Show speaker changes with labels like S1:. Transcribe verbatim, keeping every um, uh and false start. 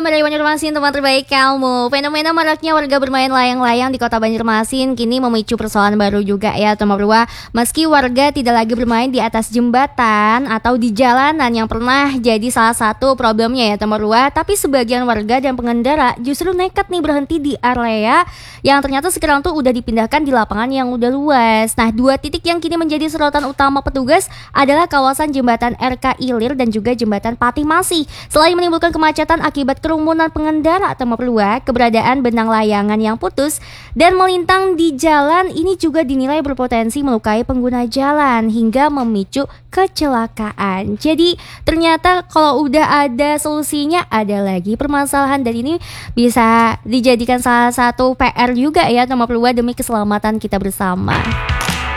S1: dari Banjarmasin, tempat terbaik kamu. Fenomena maraknya warga bermain layang-layang di kota Banjarmasin kini memicu persoalan baru juga ya teman berdua. Meski warga tidak lagi bermain di atas jembatan atau di jalanan yang pernah jadi salah satu problemnya ya teman berdua, tapi sebagian warga dan pengendara justru nekat nih berhenti di area yang ternyata sekarang tuh udah dipindahkan di lapangan yang udah luas. Nah, dua titik yang kini menjadi sorotan utama petugas adalah kawasan jembatan R K Ilir dan juga jembatan Patih Masih. Selain menimbulkan kemacetan akibat kerumunan pengendara atau berdua, keberadaan benang layangan yang putus dan melintang di jalan ini juga dinilai berpotensi melukai pengguna jalan hingga memicu kecelakaan. Jadi ternyata kalau udah ada solusinya, ada lagi permasalahan, dan ini bisa dijadikan salah satu P R juga ya teman berdua demi keselamatan kita bersama.